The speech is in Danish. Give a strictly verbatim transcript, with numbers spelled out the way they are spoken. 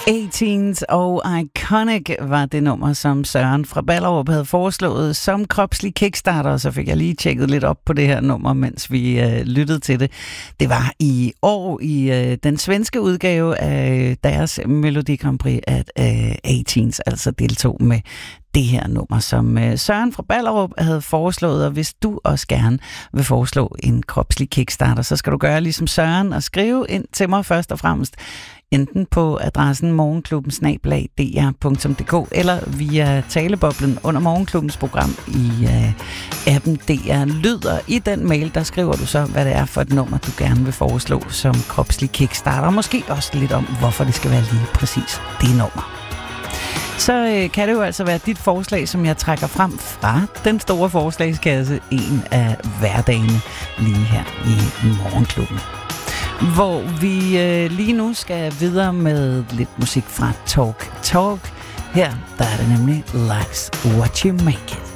eighteens og Iconic var det nummer, som Søren fra Ballerup havde foreslået som kropslig kickstarter, så fik jeg lige tjekket lidt op på det her nummer, mens vi øh, lyttede til det. Det var i år i øh, den svenske udgave af deres Melodi Grand Prix, at øh, eighteens altså deltog med det her nummer, som øh, Søren fra Ballerup havde foreslået, og hvis du også gerne vil foreslå en kropslig kickstarter, så skal du gøre ligesom Søren og skrive ind til mig først og fremmest, enten på adressen morgenklubben snabel-a d r punktum d k eller via taleboblen under Morgenklubbens program i uh, appen D R Lyd. Og i den mail, der skriver du så, hvad det er for et nummer, du gerne vil foreslå som kropslig kickstarter, og måske også lidt om, hvorfor det skal være lige præcis det nummer. Så øh, kan det jo altså være dit forslag, som jeg trækker frem fra den store forslagskasse en af hverdagene lige her i Morgenklubben. Hvor vi øh, lige nu skal videre med lidt musik fra Talk Talk. Her der er det nemlig Life's What You Make It.